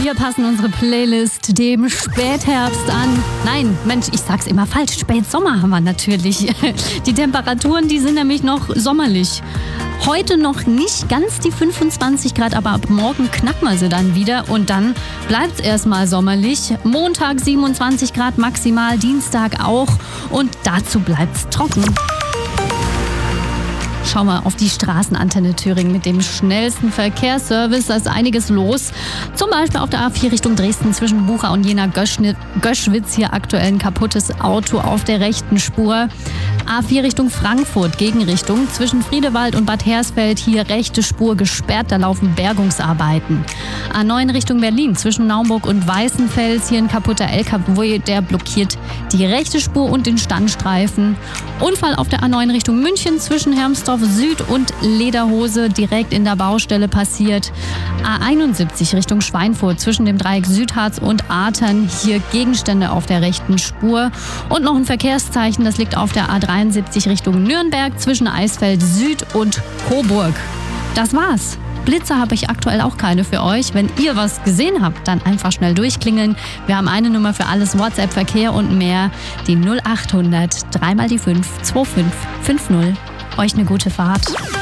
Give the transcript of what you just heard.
Wir passen unsere Playlist dem Spätherbst an. Nein, Mensch, ich sag's immer falsch. Spätsommer haben wir natürlich. Die Temperaturen, die sind nämlich noch sommerlich. Heute noch nicht ganz die 25 Grad, aber ab morgen knacken wir sie dann wieder und dann bleibt's erstmal sommerlich. Montag 27 Grad maximal, Dienstag auch und dazu bleibt's trocken. Schau mal auf die Straßenantenne Thüringen mit dem schnellsten Verkehrsservice. Da ist einiges los. Zum Beispiel auf der A4 Richtung Dresden zwischen Bucha und Jena-Göschwitz. Hier aktuell ein kaputtes Auto auf der rechten Spur. A4 Richtung Frankfurt, Gegenrichtung. Zwischen Friedewald und Bad Hersfeld hier rechte Spur gesperrt. Da laufen Bergungsarbeiten. A9 Richtung Berlin zwischen Naumburg und Weißenfels. Hier ein kaputter LKW, der blockiert die rechte Spur und den Standstreifen. Unfall auf der A9 Richtung München zwischen Hermsdorf Süd und Lederhose direkt in der Baustelle passiert. A71 Richtung Schweinfurt zwischen dem Dreieck Südharz und Artern. Hier Gegenstände auf der rechten Spur. Und noch ein Verkehrszeichen, das liegt auf der A73 Richtung Nürnberg zwischen Eisfeld Süd und Coburg. Das war's. Blitze habe ich aktuell auch keine für euch. Wenn ihr was gesehen habt, dann einfach schnell durchklingeln. Wir haben eine Nummer für alles WhatsApp, Verkehr und mehr. Die 0800 3 mal die 5 2550. Euch eine gute Fahrt.